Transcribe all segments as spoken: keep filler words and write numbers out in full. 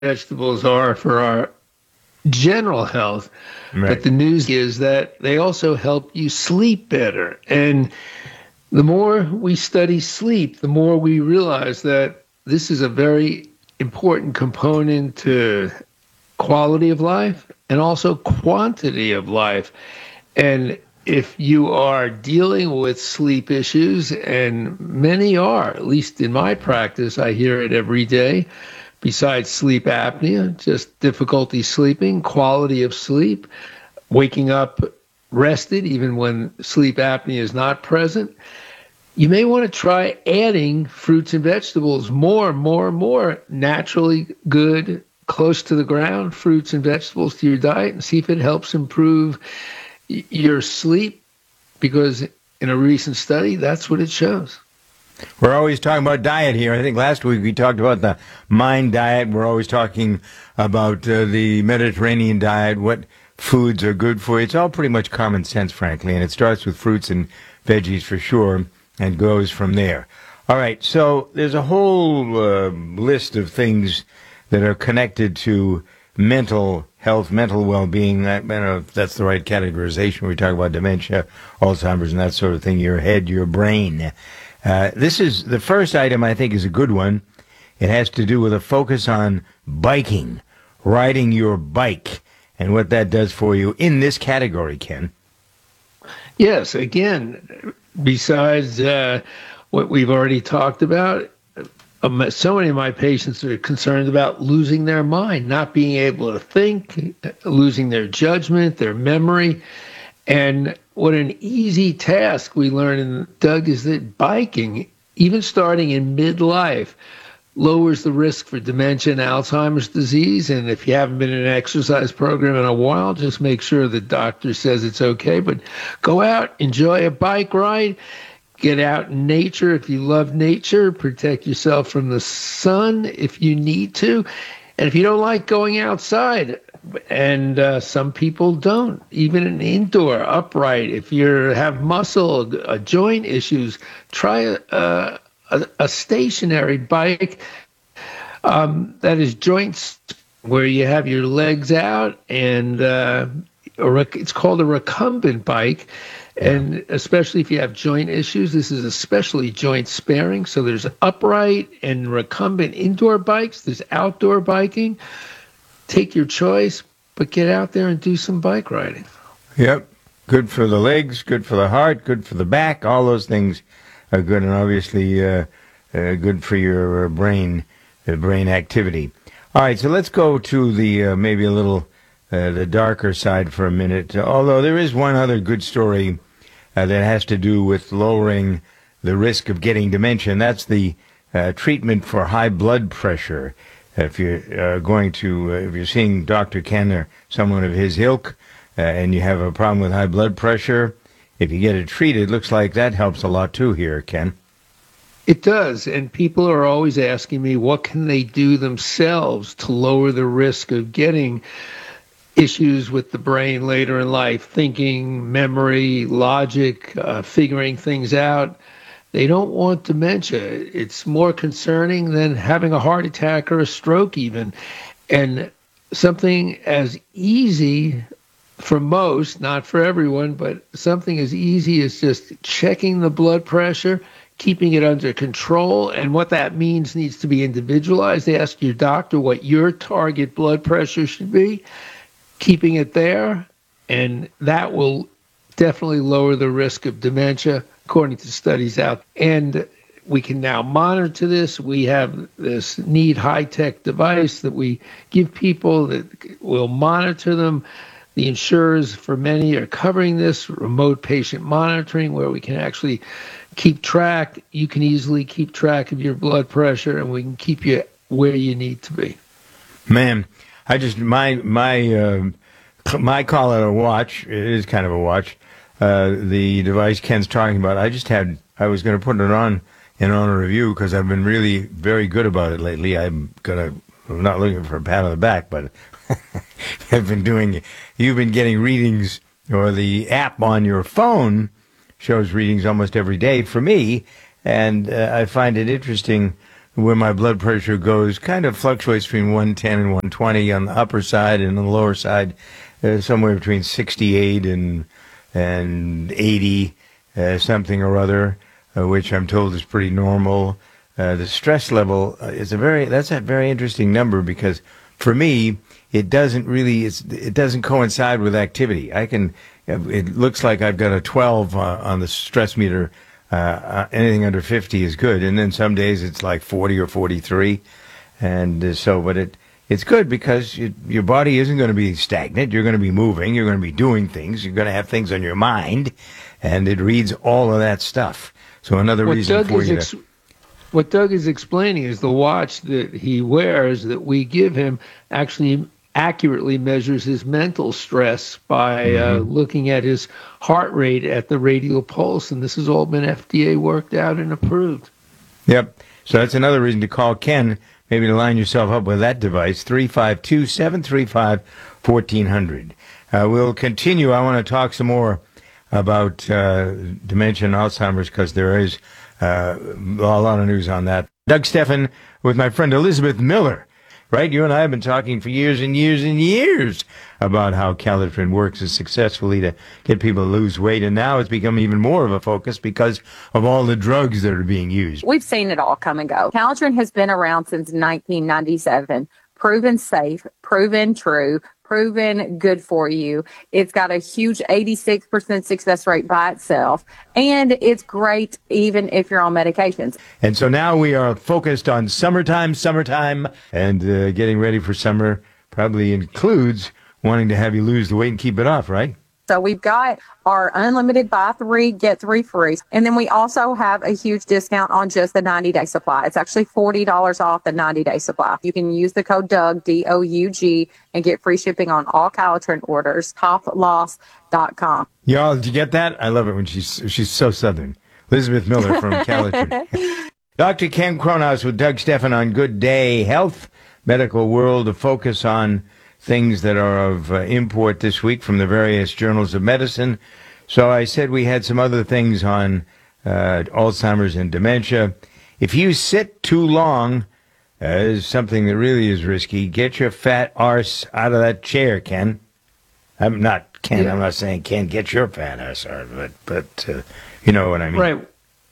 vegetables are for our general health, but Right. the news is that they also help you sleep better. And the more we study sleep, the more we realize that this is a very important component to quality of life and also quantity of life. And if you are dealing with sleep issues, and many are, at least in my practice, I hear it every day, besides sleep apnea, just difficulty sleeping, quality of sleep, waking up rested even when sleep apnea is not present, you may want to try adding fruits and vegetables more, more, more naturally good, close to the ground fruits and vegetables to your diet and see if it helps improve y- your sleep because in a recent study, that's what it shows. We're always talking about diet here. I think last week we talked about the mind diet. We're always talking about uh, the Mediterranean diet, what foods are good for you. It's all pretty much common sense, frankly, and it starts with fruits and veggies for sure and goes from there. All right, so there's a whole uh, list of things that are connected to mental health, mental well-being. I don't know if that's the right categorization. We talk about dementia, Alzheimer's, and that sort of thing, your head, your brain. Uh, this is the first item I think is a good one. It has to do with a focus on biking, riding your bike, and what that does for you in this category, Ken. Yes, again, besides uh, what we've already talked about, um, so many of my patients are concerned about losing their mind, not being able to think, losing their judgment, their memory. And what an easy task we learn in Doug is that biking, even starting in midlife, lowers the risk for dementia and Alzheimer's disease. And if you haven't been in an exercise program in a while, just make sure the doctor says it's okay. But go out, enjoy a bike ride, get out in nature if you love nature, protect yourself from the sun if you need to. And if you don't like going outside, and uh, some people don't, even an indoor upright, if you have muscle, uh, joint issues, try a, a, a stationary bike um, that is joints where you have your legs out, and uh, a rec- it's called a recumbent bike. And especially if you have joint issues, this is especially joint sparing. So there's upright and recumbent indoor bikes. There's outdoor biking. Take your choice, but get out there and do some bike riding. Yep. Good for the legs, good for the heart, good for the back. All those things are good, and obviously uh, uh, good for your uh, brain, uh, brain activity. All right, so let's go to the uh, maybe a little uh, the darker side for a minute. Although there is one other good story uh, that has to do with lowering the risk of getting dementia, and that's the uh, treatment for high blood pressure. If you're uh, going to, uh, if you're seeing Doctor Ken or someone of his ilk, uh, and you have a problem with high blood pressure, if you get it treated, looks like that helps a lot too here, Ken. It does, and people are always asking me, what can they do themselves to lower the risk of getting issues with the brain later in life, thinking, memory, logic, uh, figuring things out. They don't want dementia. It's more concerning than having a heart attack or a stroke even. And something as easy for most, not for everyone, but something as easy as just checking the blood pressure, keeping it under control. And what that means needs to be individualized. Ask your doctor what your target blood pressure should be, keeping it there, and that will definitely lower the risk of dementia, according to studies out. And we can now monitor this. We have this neat high-tech device that we give people that will monitor them. The insurers, for many, are covering this, remote patient monitoring, where we can actually keep track. You can easily keep track of your blood pressure, and we can keep you where you need to be. Man, I just, my, my, uh, my call it a watch, it is kind of a watch, uh, the device Ken's talking about, I just had, I was going to put it on in honor of you because I've been really very good about it lately. I'm going to, I'm not looking for a pat on the back, but I've been doing, you've been getting readings, or the app on your phone shows readings almost every day for me, and uh, I find it interesting where my blood pressure goes kind of fluctuates between one ten and one twenty on the upper side, and on the lower side, uh, somewhere between sixty-eight and and eighty, uh, something or other, uh, which I'm told is pretty normal. Uh, the stress level is a very that's a very interesting number, because for me it doesn't really it's, it doesn't coincide with activity. I can it looks like I've got a twelve uh, on the stress meter. Uh, uh, anything under fifty is good, and then some days it's like forty or forty-three, and uh, so but it it's good because you, your body isn't going to be stagnant. You're going to be moving. You're going to be doing things. You're going to have things on your mind, and it reads all of that stuff. So another what reason Doug for is you ex- to what Doug is explaining is the watch that he wears that we give him actually accurately measures his mental stress by mm-hmm. uh, looking at his heart rate at the radial pulse, and this has all been F D A worked out and approved. Yep. So that's another reason to call Ken, maybe to line yourself up with that device, three five two, seven three five, one four zero zero. Uh, we'll continue. I want to talk some more about uh, dementia and Alzheimer's, because there is uh, a lot of news on that. Doug Stephan with my friend Elizabeth Miller. Right? You and I have been talking for years and years and years about how Calitrin works successfully to get people to lose weight, and now it's become even more of a focus because of all the drugs that are being used. We've seen it all come and go. Calitrin has been around since nineteen ninety-seven, proven safe, proven true, proven good for you. It's got a huge eighty-six percent success rate by itself, and it's great even if you're on medications. And so now we are focused on summertime, summertime, and uh, getting ready for summer probably includes wanting to have you lose the weight and keep it off, right? So we've got our unlimited buy three, get three free. And then we also have a huge discount on just the ninety-day supply. It's actually forty dollars off the ninety-day supply. You can use the code Doug, D O U G, and get free shipping on all Calitrin orders, top loss dot com. Y'all, did you get that? I love it when she's she's so Southern. Elizabeth Miller from Calitrin. Doctor Ken Kronhaus with Doug Stephan on Good Day Health, Medical World, to focus on things that are of uh, import this week from the various journals of medicine. So I said we had some other things on uh, Alzheimer's and dementia. If you sit too long, uh, is something that really is risky. Get your fat arse out of that chair, Ken. I'm not Ken. Yeah. I'm not saying Ken, get your fat ass out of it, but uh, you know what I mean. Right.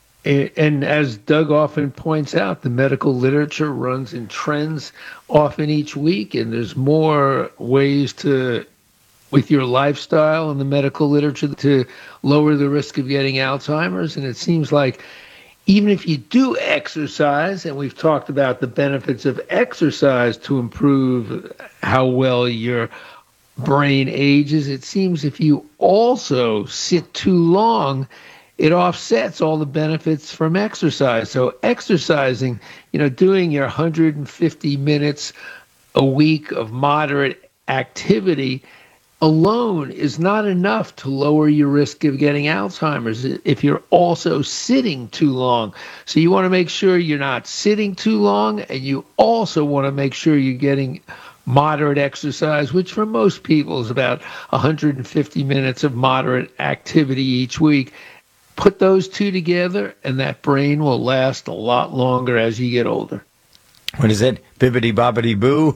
And as Doug often points out, the medical literature runs in trends often each week, and there's more ways to, with your lifestyle and the medical literature, to lower the risk of getting Alzheimer's. And it seems like even if you do exercise, and we've talked about the benefits of exercise to improve how well your brain ages, it seems if you also sit too long, it offsets all the benefits from exercise. So exercising, you know, doing your one hundred fifty minutes a week of moderate activity alone is not enough to lower your risk of getting Alzheimer's if you're also sitting too long. So you want to make sure you're not sitting too long, and you also want to make sure you're getting moderate exercise, which for most people is about one hundred fifty minutes of moderate activity each week. Put those two together, and that brain will last a lot longer as you get older. What is it? Bibbidi bobbidi boo.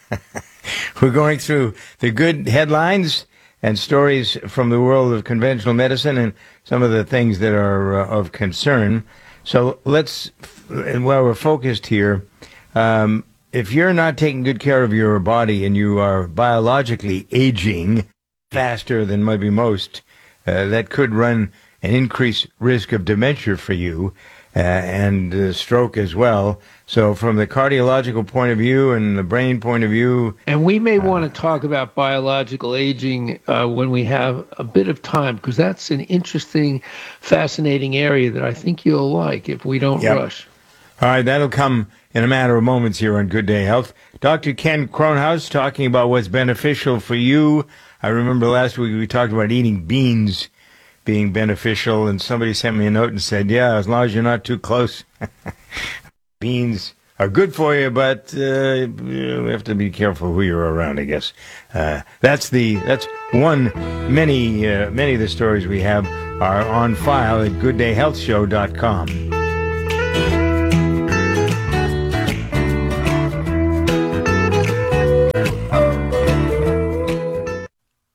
We're going through the good headlines and stories from the world of conventional medicine and some of the things that are uh, of concern. So let's, and while we're focused here, um, if you're not taking good care of your body and you are biologically aging faster than maybe most, uh, that could run an increased risk of dementia for you uh, and uh, stroke as well. So from the cardiological point of view and the brain point of view. And we may uh, want to talk about biological aging uh, when we have a bit of time, because that's an interesting, fascinating area that I think you'll like if we don't yep. rush. All right, that'll come in a matter of moments here on Good Day Health. Doctor Ken Kronhaus talking about what's beneficial for you. I remember last week we talked about eating beans being beneficial, and somebody sent me a note and said, yeah, as long as you're not too close. Beans are good for you, but uh, we have to be careful who you're around, I guess. Uh, that's the that's one. Many uh, many of the stories we have are on file at good day health show dot com.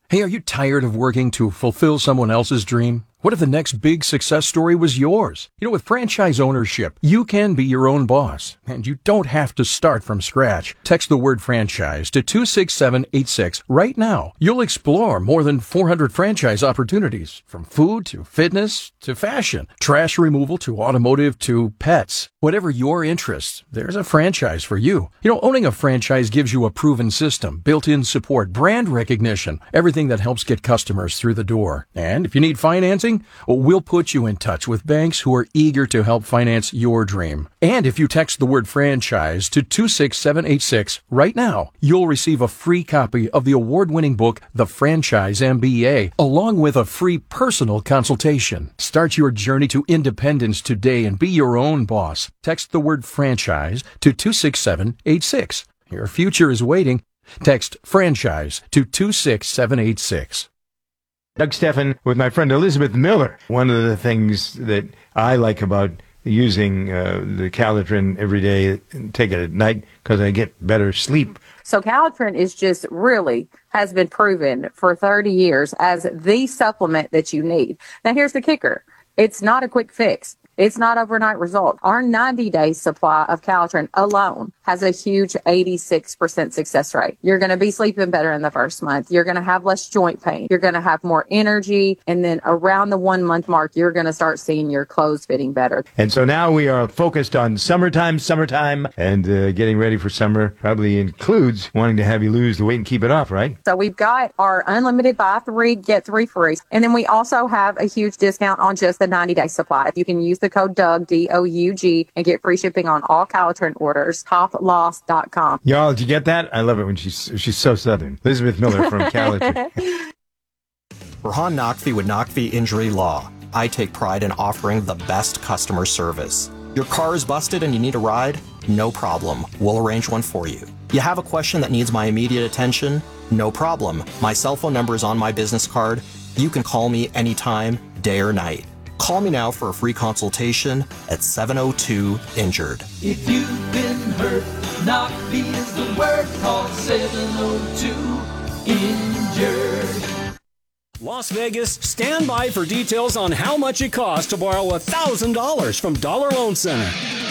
Hey, are you tired of working to fulfill someone else's dream? What if the next big success story was yours? You know, with franchise ownership, you can be your own boss, and you don't have to start from scratch. Text the word franchise to two six seven eight six right now. You'll explore more than four hundred franchise opportunities, from food to fitness to fashion, trash removal to automotive to pets. Whatever your interests, there's a franchise for you. You know, owning a franchise gives you a proven system, built-in support, brand recognition, everything that helps get customers through the door. And if you need financing, we'll put you in touch with banks who are eager to help finance your dream. And if you text the word franchise to two six seven eight six right now, you'll receive a free copy of the award-winning book, The Franchise M B A, along with a free personal consultation. Start your journey to independence today and be your own boss. Text the word franchise to two six seven eight six. Your future is waiting. Text franchise to two six seven eight six. Doug Stephan with my friend Elizabeth Miller. One of the things that I like about using uh, the Calitrin every day and take it at night because I get better sleep. So Calitrin is just really has been proven for thirty years as the supplement that you need. Now, here's the kicker. It's not a quick fix. It's not overnight result. Our ninety-day supply of Calitrin alone has a huge eighty-six percent success rate. You're going to be sleeping better in the first month. You're going to have less joint pain. You're going to have more energy. And then around the one month mark, you're going to start seeing your clothes fitting better. And so now we are focused on summertime, summertime, and uh, getting ready for summer probably includes wanting to have you lose the weight and keep it off, right? So we've got our unlimited buy three, get three free. And then we also have a huge discount on just the ninety-day supply. You can use the code Doug, D O U G, and get free shipping on all Calitrin orders. top loss dot com. Y'all, did you get that? I love it when she's she's so southern. Elizabeth Miller from Calitrin. Rahan Naqvi with Naqvi Injury Law. I take pride in offering the best customer service. Your car is busted and you need a ride? No problem. We'll arrange one for you. You have a question that needs my immediate attention? No problem. My cell phone number is on my business card. You can call me anytime, day or night. Call me now for a free consultation at seven oh two injured. If you've been hurt, Naqvi is the word. Call seven oh two injured. Las Vegas, stand by for details on how much it costs to borrow one thousand dollars from Dollar Loan Center.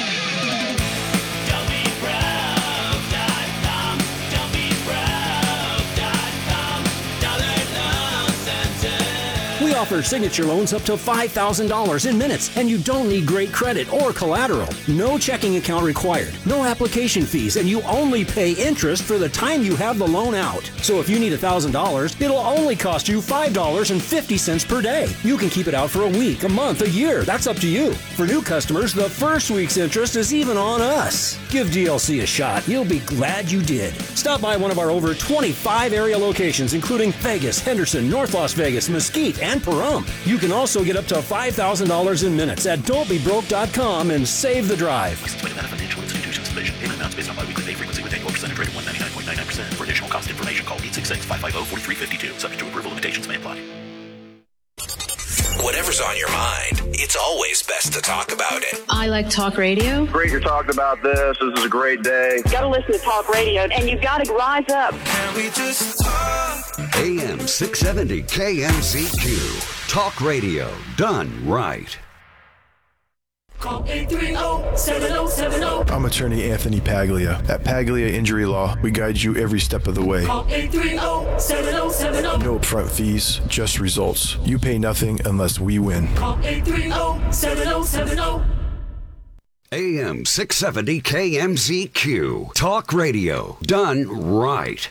We offer signature loans up to five thousand dollars in minutes, and you don't need great credit or collateral. No checking account required, no application fees, and you only pay interest for the time you have the loan out. So if you need one thousand dollars, it'll only cost you five dollars and fifty cents per day. You can keep it out for a week, a month, a year. That's up to you. For new customers, the first week's interest is even on us. Give D L C a shot. You'll be glad you did. Stop by one of our over twenty-five area locations, including Vegas, Henderson, North Las Vegas, Mesquite, and Pahrump. You can also get up to five thousand dollars in minutes at don't be broke dot com and save the drive. Financial institutions division. Payment amounts based on biweekly pay frequency with annual percentage rate of one hundred ninety-nine point nine nine percent. For additional cost information, call eight six six, five five zero, four three five two. Subject to approval, limitations may apply. Whatever's on your mind, it's always best to talk about it. I like talk radio. Great you're talking about this. This is a great day. You gotta listen to talk radio, and you've got to rise up. Can we just talk? A M six seventy K M Z Q. Talk radio done right. Call eight three zero, seven zero seven zero. I'm attorney Anthony Paglia. At Paglia Injury Law, we guide you every step of the way. Call eight three zero, seven zero seven zero. No upfront fees, just results. You pay nothing unless we win. Call eight three zero, seven zero seven zero. A M six seventy K M Z Q. Talk radio done right.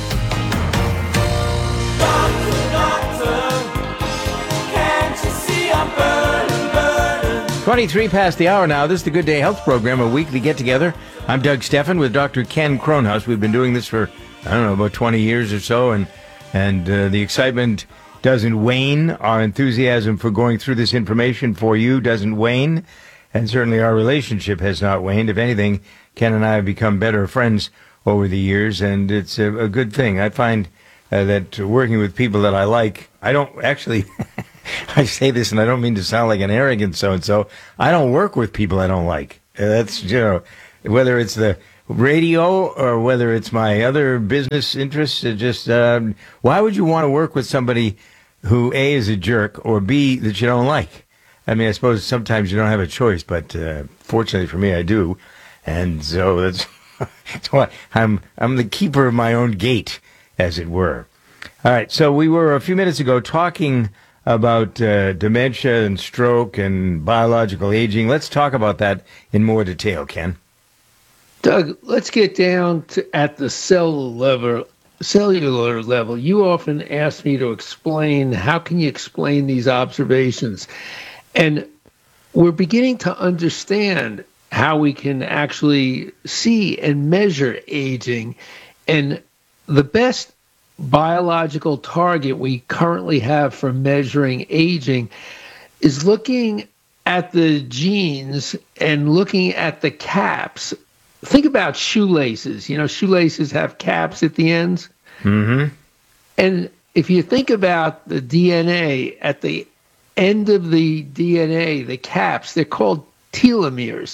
Doctor, doctor, can't you see I'm burning, burning? twenty-three past the hour now. This is the Good Day Health Program, a weekly get-together. I'm Doug Stephan with Doctor Ken Kronhaus. We've been doing this for, I don't know, about twenty years or so, and and uh, the excitement doesn't wane. Our enthusiasm for going through this information for you doesn't wane, and certainly our relationship has not waned. If anything, Ken and I have become better friends over the years, and it's a, a good thing. I find uh, that working with people that I like, I don't actually... I say this, and I don't mean to sound like an arrogant so-and-so. I don't work with people I don't like. Uh, That's, you know, whether it's the radio or whether it's my other business interests. It just, um, why would you want to work with somebody who A, is a jerk, or B, that you don't like? I mean, I suppose sometimes you don't have a choice, but uh, fortunately for me, I do. And so that's, that's why I'm, I'm the keeper of my own gate, as it were. All right, so we were a few minutes ago talking about uh, dementia and stroke and biological aging. Let's talk about that in more detail, Ken. Doug, let's get down to at the cellular level. Cellular level. You often ask me to explain, how can you explain these observations? And we're beginning to understand how we can actually see and measure aging. And the best biological target we currently have for measuring aging is looking at the genes and looking at the caps. Think about shoelaces. You know, shoelaces have caps at the ends. Mm-hmm. And if you think about the D N A, at the end of the D N A, the caps, they're called telomeres.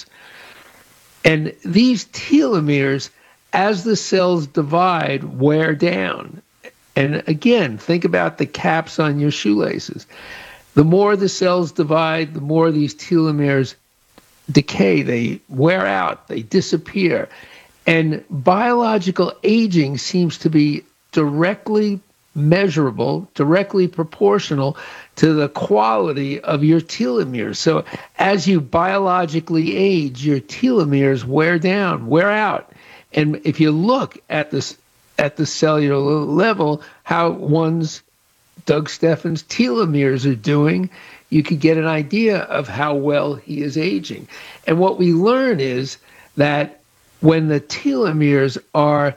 And these telomeres, as the cells divide, wear down. And again, think about the caps on your shoelaces. The more the cells divide, the more these telomeres decay, they wear out, they disappear. And biological aging seems to be directly measurable, directly proportional to the quality of your telomeres. So as you biologically age, your telomeres wear down, wear out. And if you look at this at the cellular level, how one's Doug Steffens' telomeres are doing, you could get an idea of how well he is aging. And what we learn is that when the telomeres are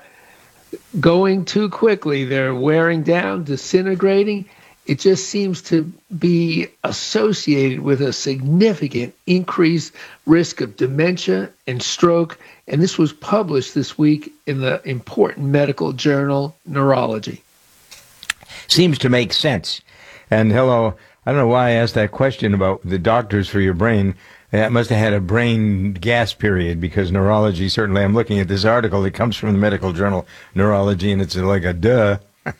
going too quickly, they're wearing down, disintegrating, it just seems to be associated with a significant increased risk of dementia and stroke. And this was published this week in the important medical journal, Neurology. Seems to make sense. And hello, I don't know why I asked that question about the doctors for your brain. That must have had a brain gas period, because neurology, certainly I'm looking at this article that comes from the medical journal Neurology, and it's like a duh.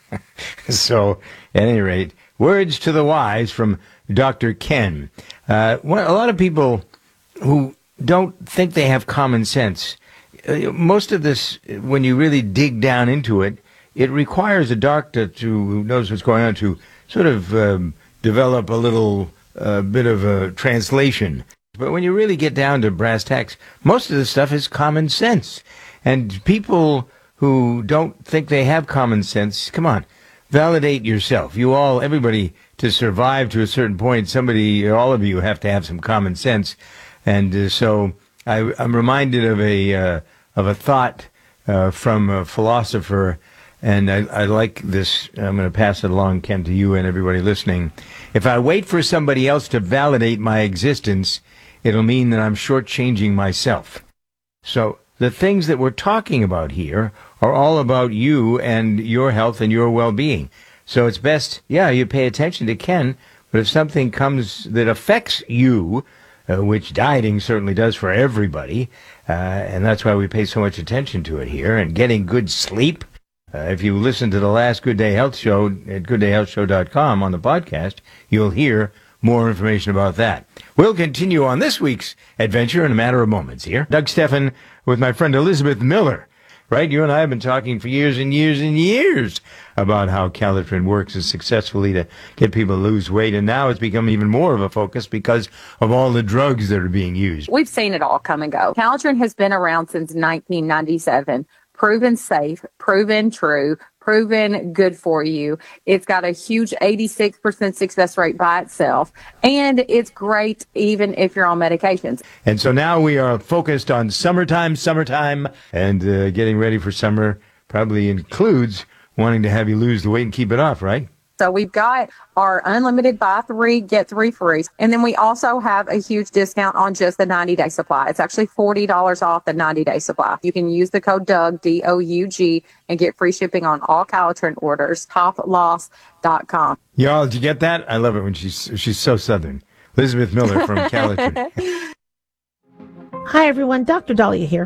So, at any rate, words to the wise from Doctor Ken. Uh, a lot of people who don't think they have common sense, uh, most of this, when you really dig down into it, it requires a doctor to, who knows what's going on, to sort of um, develop a little uh, bit of a translation. But when you really get down to brass tacks, most of this stuff is common sense. And people who don't think they have common sense, come on, validate yourself. You all, everybody, to survive to a certain point, somebody, all of you have to have some common sense. And uh, so I, I'm reminded of a uh, of a thought uh, from a philosopher, and I, I like this. I'm going to pass it along, Ken, to you and everybody listening. If I wait for somebody else to validate my existence, it'll mean that I'm shortchanging myself. So the things that we're talking about here are all about you and your health and your well-being. So it's best, yeah, you pay attention to Ken, but if something comes that affects you, uh, which dieting certainly does for everybody, uh, and that's why we pay so much attention to it here, and getting good sleep. Uh, if you listen to the last Good Day Health Show at good day health show dot com on the podcast, you'll hear more information about that. We'll continue on this week's adventure in a matter of moments here. Doug Steffen with my friend Elizabeth Miller. Right? You and I have been talking for years and years and years about how Calitrin works as successfully to get people to lose weight. And now it's become even more of a focus because of all the drugs that are being used. We've seen it all come and go. Calitrin has been around since nineteen ninety-seven. Proven safe, proven true, proven good for you. It's got a huge eighty-six percent success rate by itself, and it's great even if you're on medications. And so now we are focused on summertime, summertime, and uh, getting ready for summer probably includes wanting to have you lose the weight and keep it off, right? So we've got our unlimited buy three, get three free. And then we also have a huge discount on just the ninety-day supply. It's actually forty dollars off the ninety-day supply. You can use the code Doug, D O U G, and get free shipping on all Calitrin orders, top loss dot com. Y'all, did you get that? I love it when she's she's so Southern. Elizabeth Miller from Calitrin. Hi, everyone. Doctor Dahlia here.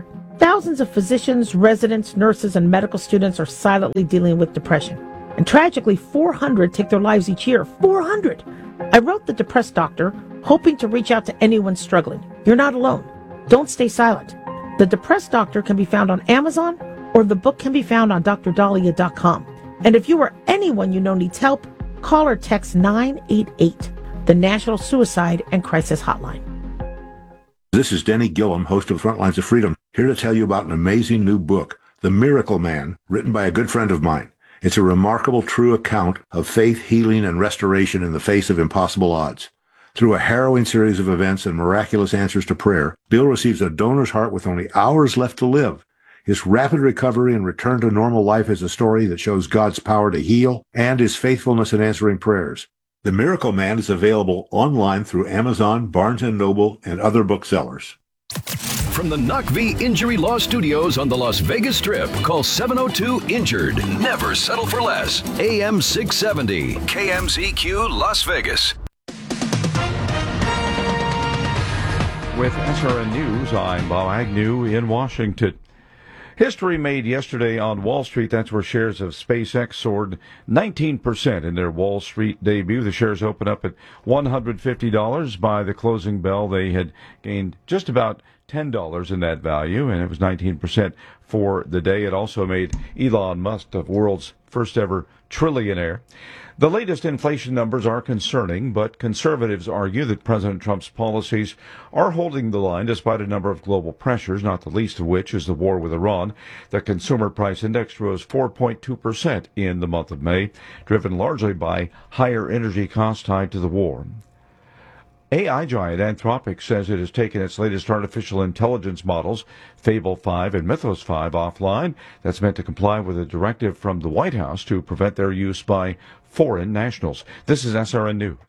thousands of physicians, residents, nurses, and medical students are silently dealing with depression. And tragically, four hundred take their lives each year. four hundred! I wrote The Depressed Doctor, hoping to reach out to anyone struggling. You're not alone. Don't stay silent. The Depressed Doctor can be found on Amazon, or the book can be found on D R dahlia dot com. And if you or anyone you know needs help, call or text nine eight eight, the National Suicide and Crisis Hotline. This is Denny Gillum, host of Frontlines of Freedom, here to tell you about an amazing new book, The Miracle Man, written by a good friend of mine. It's a remarkable, true account of faith, healing, and restoration in the face of impossible odds. Through a harrowing series of events and miraculous answers to prayer, Bill receives a donor's heart with only hours left to live. His rapid recovery and return to normal life is a story that shows God's power to heal and his faithfulness in answering prayers. The Miracle Man is available online through Amazon, Barnes and Noble, and other booksellers. From the N O C V Injury Law Studios on the Las Vegas Strip, call seven oh two INJURED. Never settle for less. A M six seventy, K M Z Q, Las Vegas. With S R N News, I'm Bob Agnew in Washington. History made yesterday on Wall Street. That's where shares of SpaceX soared nineteen percent in their Wall Street debut. The shares opened up at one hundred fifty dollars. By the closing bell, they had gained just about ten dollars in that value, and it was nineteen percent for the day. It also made Elon Musk the world's first ever trillionaire. The latest inflation numbers are concerning, but conservatives argue that President Trump's policies are holding the line despite a number of global pressures, not the least of which is the war with Iran. The Consumer Price Index rose four point two percent in the month of May, driven largely by higher energy costs tied to the war. A I giant Anthropic says it has taken its latest artificial intelligence models, Fable five and Mythos five, offline. That's meant to comply with a directive from the White House to prevent their use by foreign nationals. This is S R N News.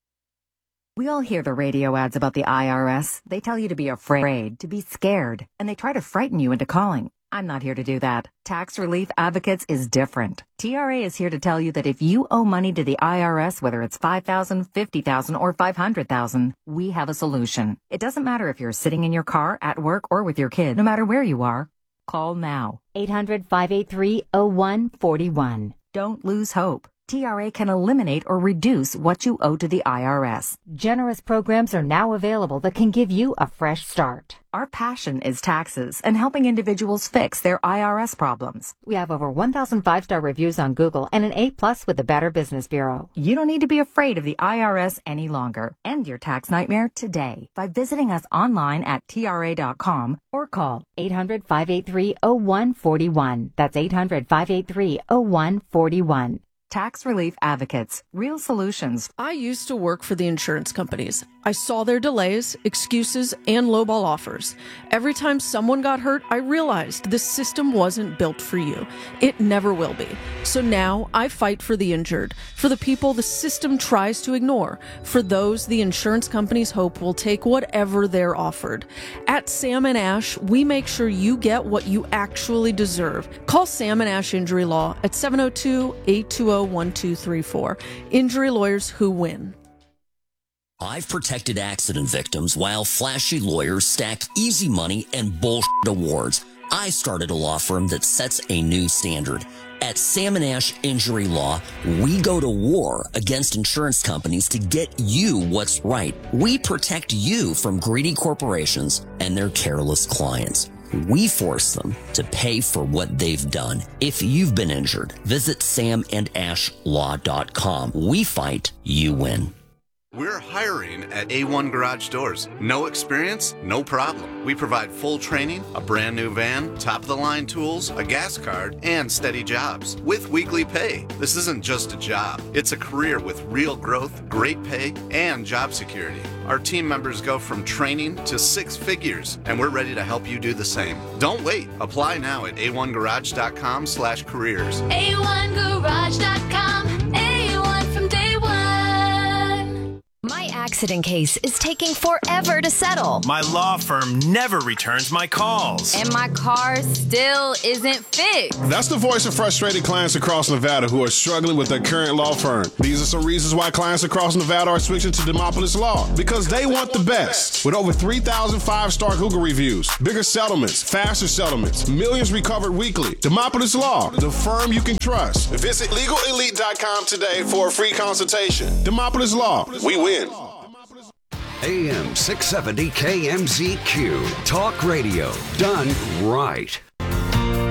We all hear the radio ads about the I R S. They tell you to be afraid, to be scared, and they try to frighten you into calling. I'm not here to do that. Tax Relief Advocates is different. T R A is here to tell you that if you owe money to the I R S, whether it's five thousand dollars, fifty thousand dollars, or five hundred thousand dollars, we have a solution. It doesn't matter if you're sitting in your car, at work, or with your kid, no matter where you are. Call now. eight hundred, five eight three, oh one four one. Don't lose hope. T R A can eliminate or reduce what you owe to the I R S. Generous programs are now available that can give you a fresh start. Our passion is taxes and helping individuals fix their I R S problems. We have over one thousand five-star reviews on Google and an A plus with the Better Business Bureau. You don't need to be afraid of the I R S any longer. End your tax nightmare today by visiting us online at T R A dot com or call eight hundred, five eight three, oh one four one. That's eight hundred, five eight three, oh one four one. Tax Relief Advocates. Real solutions. I used to work for the insurance companies. I saw their delays, excuses, and lowball offers. Every time someone got hurt, I realized this system wasn't built for you. It never will be. So now I fight for the injured, for the people the system tries to ignore, for those the insurance companies hope will take whatever they're offered. At Sam and Ash, we make sure you get what you actually deserve. Call Sam and Ash Injury Law at seven oh two, eight two oh, one two three four. Injury lawyers who win. I've protected accident victims while flashy lawyers stack easy money and bullshit awards. I started a law firm that sets a new standard. At Sam and Ash Injury Law, we go to war against insurance companies to get you what's right. We protect you from greedy corporations and their careless clients. We force them to pay for what they've done. If you've been injured, visit sam and ash law dot com. We fight, you win. We're hiring at A one Garage Doors. No experience? No problem. We provide full training, a brand new van, top-of-the-line tools, a gas card, and steady jobs with weekly pay. This isn't just a job. It's a career with real growth, great pay, and job security. Our team members go from training to six figures, and we're ready to help you do the same. Don't wait. Apply now at a one garage dot com slash careers. A one garage dot com. A one from day one. My accident case is taking forever to settle. My law firm never returns my calls. And my car still isn't fixed. That's the voice of frustrated clients across Nevada who are struggling with their current law firm. These are some reasons why clients across Nevada are switching to Demopolis Law. Because they want the best. With over three thousand five-star Google reviews, bigger settlements, faster settlements, millions recovered weekly. Demopolis Law, the firm you can trust. Visit legal elite dot com today for a free consultation. Demopolis Law, we win. A M six seventy K M Z Q. Talk radio done right.